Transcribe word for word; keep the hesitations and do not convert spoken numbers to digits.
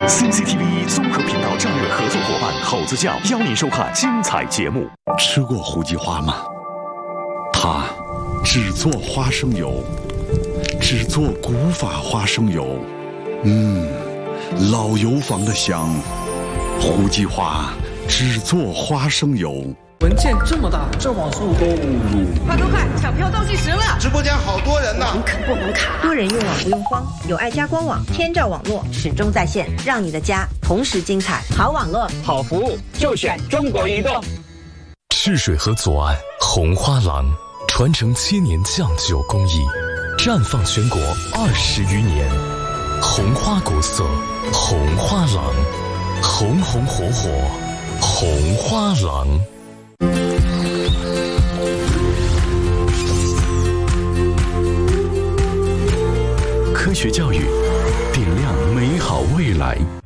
C C T V 综合频道战略合作伙伴猴子酱邀您收看精彩节目。 吃过胡记花吗？它只做花生油，只做古法花生油，嗯，老油坊的香。胡记花只做花生油。 文件这么大，这网速都快快快，抢票倒计时了！ 直播间好多人呢， 网可不能卡。 多人用网不用慌，有爱家官网，天照网络始终在线，让你的家同时精彩。好网络， 好服务，就选中国移动。 赤水河左岸红花廊，传承千年酱酒工艺，绽放全国二十余年。红花国色，红花廊，红红火火，红花廊。 科学教育，点亮美好未来。